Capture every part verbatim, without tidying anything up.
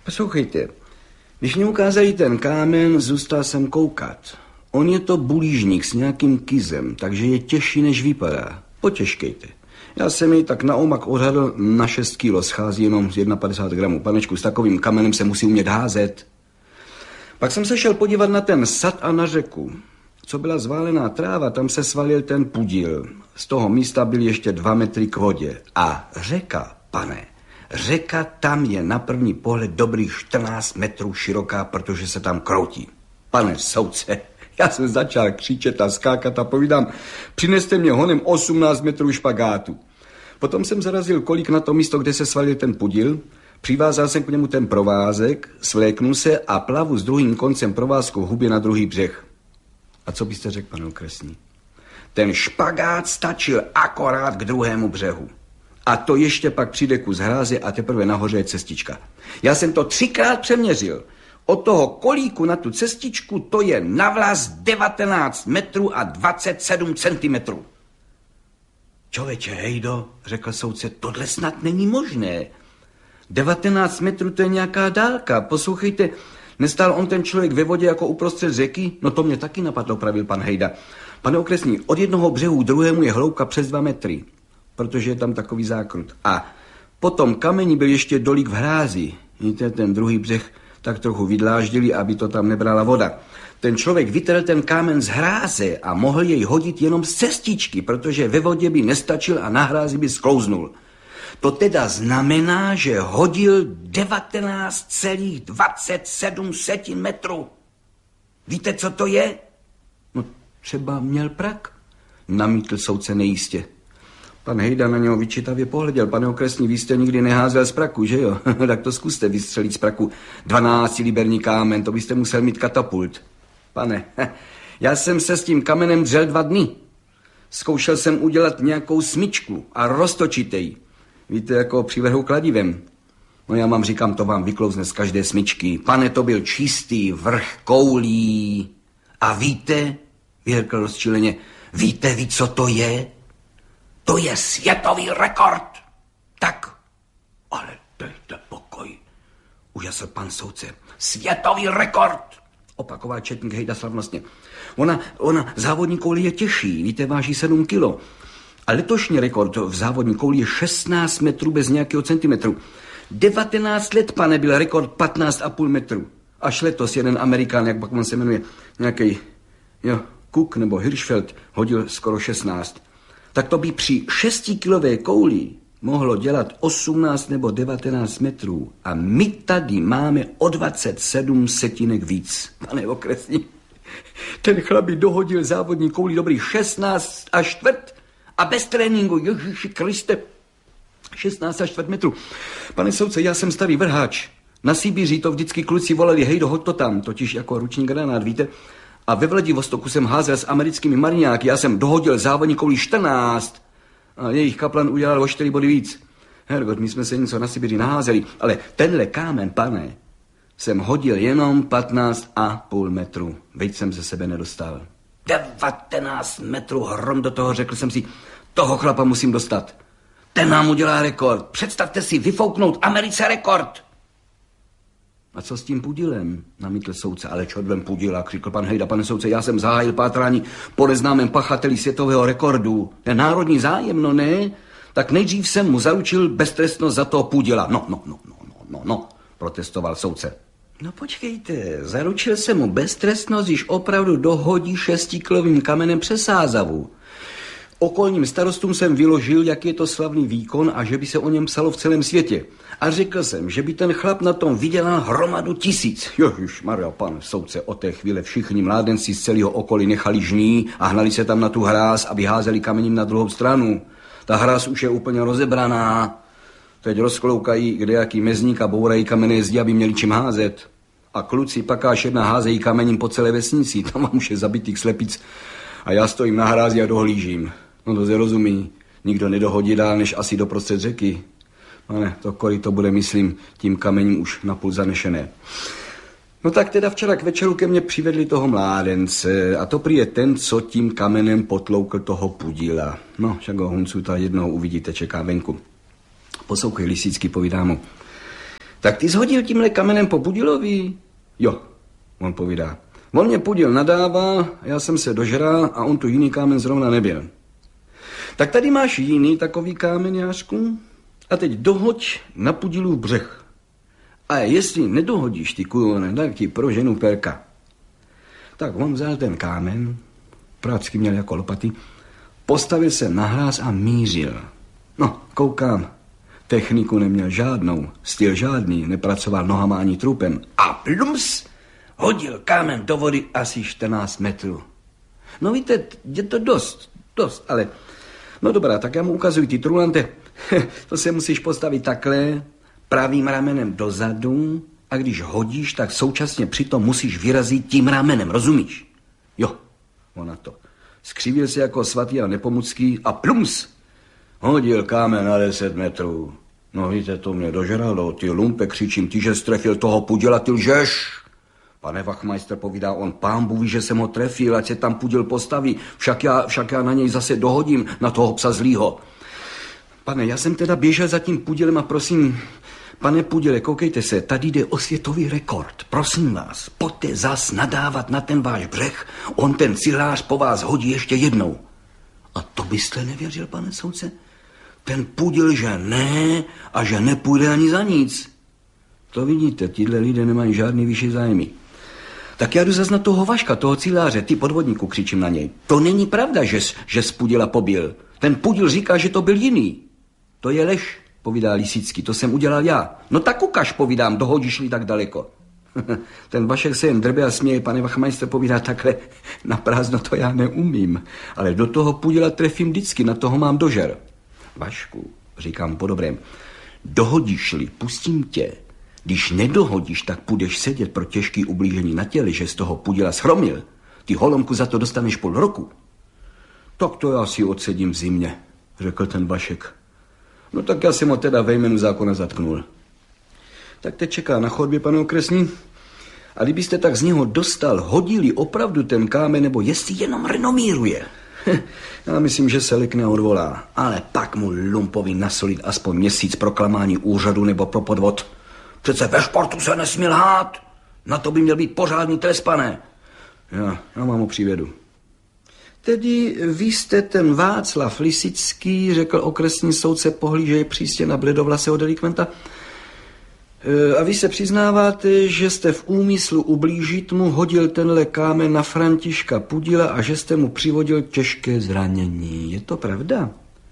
Poslouchejte, když mě ukázali ten kámen, zůstal jsem koukat. On je to bulížník s nějakým kizem, takže je těžší, než vypadá. Potěžkejte. Já jsem jej tak na omak odhadl, na šest kilo, schází jenom z padesát jedna gramů. Panečku, s takovým kamenem se musí umět házet. Pak jsem se šel podívat na ten sad a na řeku. Co byla zválená tráva, tam se svalil ten pudil. Z toho místa byl ještě dva metry k vodě. A řeka, pane, řeka tam je na první pohled dobrých čtrnáct metrů široká, protože se tam kroutí. Pane soudce, já jsem začal křičet a skákat a povídám, přineste mě honem osmnáct metrů špagátu. Potom jsem zarazil kolik na to místo, kde se svalil ten pudil, přivázal jsem k němu ten provázek, svléknul se a plavu s druhým koncem provázku hubě na druhý břeh. A co byste řekl, pane okresní? Ten špagát stačil akorát k druhému břehu. A to ještě pak přijde kus hráze a teprve nahoře je cestička. Já jsem to třikrát přeměřil. Od toho kolíku na tu cestičku to je navlas devatenáct metrů a dvacet sedm centimetrů. Čověče, hejdo, řekl soudce, tohle snad není možné. devatenáct metrů to je nějaká dálka. Poslouchejte, nestál on ten člověk ve vodě jako uprostřed řeky? No to mě taky napadlo, pravil pan hejda. Pane okresní, od jednoho břehu druhému je hloubka přes dva metry, protože je tam takový zákrut. A potom kamení byl ještě dolík v hrázi. Víte, ten druhý břeh tak trochu vydláždili, aby to tam nebrala voda. Ten člověk vytrhl ten kámen z hráze a mohl jej hodit jenom z cestičky, protože ve vodě by nestačil a na hrázi by sklouznul. To teda znamená, že hodil devatenáct celá dvacet sedm metrů. Víte, co to je? No třeba měl prak, namítl soudce nejistě. Pan hejda na něho vyčítavě pohleděl. Pane okresní, vy jste nikdy neházel z praku, že jo? Tak to zkuste vystřelit z praku dvanáctiliberní kámen, to byste musel mít katapult. Pane, já jsem se s tím kamenem dřel dva dny. Zkoušel jsem udělat nějakou smyčku a roztočit jej. Víte, jako při vrhu kladivem. No já vám říkám, to vám vyklouzne z každé smyčky. Pane, to byl čistý vrch koulí. A víte, vyhrkl rozčileně, víte vy, co to je? To je světový rekord. Tak, ale dejte pokoj, ujasl pan soudce. Světový rekord, opakoval četník hejda slavnostně. Ona, ona závodní kouli je těžší, víte, váží sedm kilo. A letošní rekord v závodní kouli je šestnáct metrů bez nějakého centimetru. devatenáct let, pane, byl rekord patnáct a půl metru. Až letos jeden Amerikán, jak pak on se jmenuje, nějaký, jo, Cook nebo Hirschfeld, hodil skoro šestnáct. Tak to by při šestikilové kouli mohlo dělat osmnáct nebo devatenáct metrů. A my tady máme o dvacet sedm setinek víc. Pane okresní, ten chlap by dohodil závodní kouli dobrých šestnáct a čtvrt a bez tréninku, Ježíši Kriste, šestnáct a čtvrt metru. Pane soudce, já jsem starý vrháč. Na Sibiři to vždycky kluci volali, hej, dohoď to tam, totiž jako ruční granát, víte? A ve Vladivostoku jsem házel s americkými marňáky, já jsem dohodil závodní kouli čtrnáct a jejich kaplan udělal o čtyři body víc. Hergot, my jsme se něco na Sibiři naházeli, ale tenhle kámen, pane, jsem hodil jenom patnáct a půl metru. Veď jsem ze sebe nedostal. devatenáct metrů hrom do toho, řekl jsem si, toho chlapa musím dostat. Ten nám udělá rekord. Představte si, vyfouknout Americe rekord. A co s tím pudilem? Namítl soudce. Ale čodvem pudila, křikl pan hejda. Pane soudce, já jsem zahájil pátrání po neznámém pachateli světového rekordu. Je národní zájem, no ne? Tak nejdřív jsem mu zaručil beztrestnost za toho pudila. No, no, no, no, no, no, no, protestoval soudce. No počkejte, zaručil jsem mu beztrestnost, když opravdu dohodí šestikilovým kamenem přes Sázavu. Okolním starostům jsem vyložil, jak je to slavný výkon a že by se o něm psalo v celém světě. A řekl jsem, že by ten chlap na tom vydělal hromadu tisíc. Ježišmarja, pan soudce, od té chvíle všichni mládenci z celého okolí nechali žní a hnali se tam na tu hráz a vyházeli kamením na druhou stranu. Ta hráz už je úplně rozebraná. Teď rozkloukají kdejaký mezník a bourají kamenné zdi, aby měli čím házet. A kluci pak až jedna házejí kamením po celé vesnici. Tam mám už je zabitých slepic. A já stojím na hrázi a dohlížím. No to se rozumí. Nikdo nedohodí dál, než asi do prostřed řeky. Pane, to kolik to bude, myslím, tím kamením už napůl zanešené. No tak teda včera k večeru ke mně přivedli toho mládence a to prý je ten, co tím kamenem potloukl toho pudila. No, však ho Huncuta jednoho uvidíte, čeká venku. Poslouchej, Lisícky, povídám mu. Tak ty shodil tímhle kamenem po Pudilovi? Jo, on povídá. On mě Pudil nadává, já jsem se dožral a on tu jiný kámen zrovna nebyl. Tak tady máš jiný takový kámen, Jářku, a teď dohoď na Pudilův břeh. A jestli nedohodíš ty kujone, tak ti proženu perka. Tak on vzal ten kámen, prácky měl jako lopaty, postavil se na hráz a mířil. No, koukám, techniku neměl žádnou, styl žádný, nepracoval nohama ani trupem. A plums, hodil kámen do vody asi čtrnáct metrů. No víte, je to dost, dost, ale... No dobrá, tak já mu ukazuji ty trulante. To se musíš postavit takhle, pravým ramenem dozadu a když hodíš, tak současně přitom musíš vyrazit tím ramenem, rozumíš? Jo, ona to. Skřivil se jako svatý a nepomucký a plums, hodil kámen na deset metrů. No víte, to mě dožralo, ty lumpe, křičím, ty, že strefil toho Pudila, ty lžeš. Pane Wachmeister povídá, on pánbůh ví, že jsem ho trefil, ať se tam Pudil postaví, však já, však já na něj zase dohodím, na toho psa zlýho. Pane, já jsem teda běžel za tím Pudilem a prosím, pane Pudile, koukejte se, tady jde o světový rekord. Prosím vás, pojďte zas nadávat na ten váš břeh, on ten cihlář po vás hodí ještě jednou. A to byste nevěřil, pane soudce? Ten Pudil, že ne a že nepůjde ani za nic. To vidíte, tihle lidé nemají žádný vyšší zájmy. Tak já jdu zas na toho Vaška, toho cihláře, ty podvodníku, křičím na něj. To není pravda, že, že z Pudila pobil. Ten Pudil říká, že to byl jiný. To je lež, povídá Lisický, to jsem udělal já. No tak ukaž, povídám, dohodíš-li tak daleko. Ten Vašek se jen drbe a směje, pane Wachmeister povídá takhle, na prázdno to já neumím, ale do toho Pudila trefím vždycky, na toho mám dožer. Vašku, říkám po dobrém, dohodíš-li, pustím tě. Když nedohodíš, tak půjdeš sedět pro těžký ublížení na těle, že z toho Pudila schromil. Ty holomku za to dostaneš půl roku. Tak to já si odsedím v zimě, řekl ten Vašek. No tak já jsem ho teda ve jménu zákona zatknul. Tak teď čeká na chodbě, pane okresní. A kdybyste tak z něho dostal, hodili opravdu ten kámen, nebo jestli jenom renomíruje. Já myslím, že se likne odvolá. Ale pak mu lumpovi nasolit aspoň měsíc pro klamání úřadu nebo pro podvod. Přece ve športu se nesmí lhát. Na to by měl být pořádný trest, pane. Já, já mám ho přivědu. Tedy vy jste ten Václav Lisický, řekl okresní soudce, pohlížeje přísně na bledovlasého delikventa. A vy se přiznáváte, že jste v úmyslu ublížit mu hodil tenhle kámen na Františka Pudila a že jste mu přivodil těžké zranění. Je to pravda?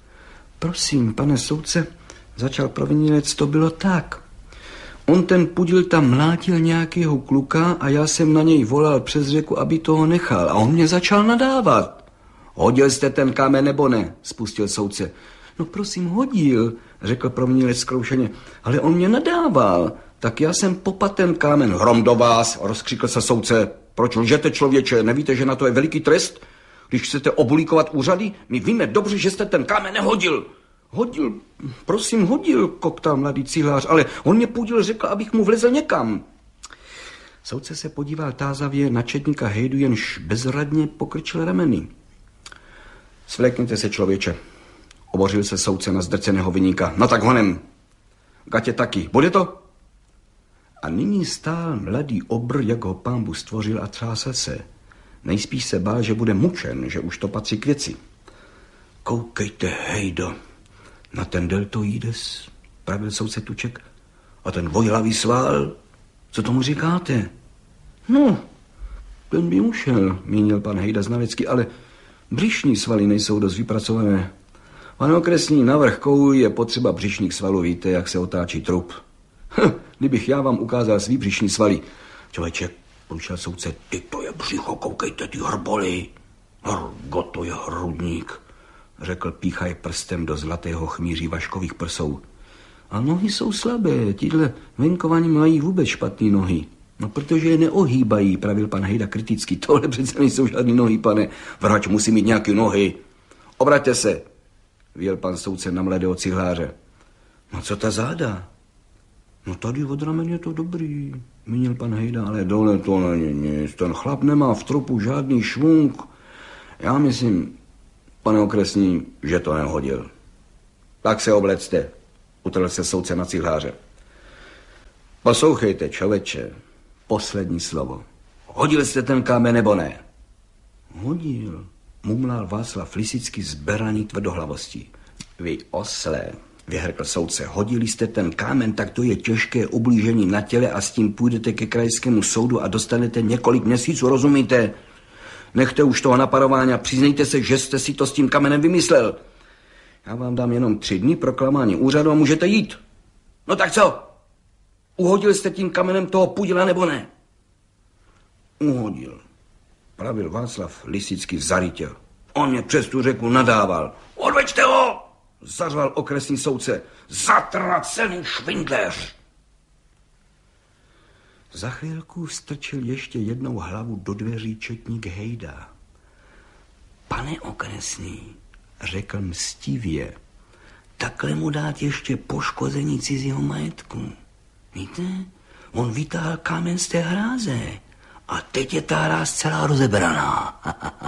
Prosím, pane soudce, začal provinilec, to bylo tak. On ten Pudil tam mlátil nějakého kluka a já jsem na něj volal přes řeku, aby toho nechal. A on mě začal nadávat. Hodil jste ten kámen nebo ne? Spustil soudce. No prosím, hodil, řekl provinilec zkroušeně. Ale on mě nadával. Tak já jsem popat ten kámen. Hrom do vás, rozkřikl se soudce. Proč lžete, člověče? Nevíte, že na to je veliký trest? Když chcete obulíkovat úřady, my víme dobře, že jste ten kámen nehodil. Hodil, prosím, hodil, koktal mladý cihlář, ale on mě Pudil řekl, abych mu vlezl někam. Soudce se podíval tázavě na četníka Hejdu, jenž bezradně pokrčil rameny. Svlékněte se, člověče, obořil se soudce na zdrceného viníka. No tak honem, Gatě taky, bude to? A nyní stál mladý obr, jak ho pánbu stvořil a třásel se. Nejspíš se bál, že bude mučen, že už to patří k věci. Koukejte, Hejdo, na ten deltoides, pravil soudce Tuček. A ten dvojhlavý sval, co tomu říkáte? No, ten by ušel, mínil pan Hejda znalecky, ale břišní svaly nejsou dost vypracované. Pane okresní, na vrch kouli je potřeba břišních svalů, víte, jak se otáčí trup. Hm, kdybych já vám ukázal svý břišní svaly. Člověče, průšel soudce, ty to je břicho, koukejte, ty hrboly. Hrgo, to je hrudník, řekl píchaj prstem do zlatého chmíří Vaškových prsou. A nohy jsou slabé, tíhle venkovaní mají vůbec špatný nohy. No, protože je neohýbají, pravil pan Hejda kriticky. Tohle přece nejsou žádný nohy, pane. Vrhač musí mít nějaké nohy. Obraťte se, vyjel pan soudce na mladého cihláře. No co ta záda? No tady od ramen je to dobrý, mínil pan Hejda, ale dole to není nic. Ten chlap nemá v trupu žádný švunk. Já myslím, pane okresní, že to nehodil. Tak se oblecte, utrhl se soudce na cihláře. Poslouchejte, člověče, poslední slovo. Hodil jste ten kámen nebo ne? Hodil, mumlal Václav Lisický zberaný tvrdohlavostí. Vy oslé, vyhrkl soudce, hodili jste ten kámen, tak to je těžké ublížení na těle a s tím půjdete ke krajskému soudu a dostanete několik měsíců, rozumíte? Nechte už toho naparování a přiznejte se, že jste si to s tím kamenem vymyslel. Já vám dám jenom tři dny pro klamání úřadu a můžete jít. No tak co? Uhodil jste tím kamenem toho Pudila nebo ne? Uhodil, pravil Václav Lisický zarytě. On mě přes tu řeku nadával. Odveďte ho! Zařval okresní soudce. Zatracený švindléř! Za chvílku strčil ještě jednou hlavu do dveří četník Hejda. Pane okresní, řekl mstivě, takhle mu dát ještě poškození cizího majetku. Víte, on vytáhl kámen z té hráze a teď je ta hráz celá rozebraná.